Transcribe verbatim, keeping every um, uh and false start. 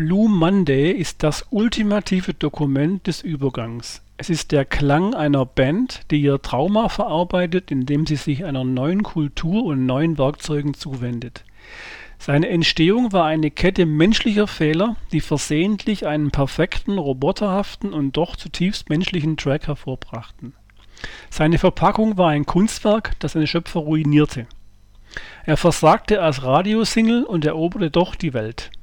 Blue Monday ist das ultimative Dokument des Übergangs. Es ist der Klang einer Band, die ihr Trauma verarbeitet, indem sie sich einer neuen Kultur und neuen Werkzeugen zuwendet. Seine Entstehung war eine Kette menschlicher Fehler, die versehentlich einen perfekten, roboterhaften und doch zutiefst menschlichen Track hervorbrachten. Seine Verpackung war ein Kunstwerk, das seine Schöpfer ruinierte. Er versagte als Radiosingle und eroberte doch die Welt.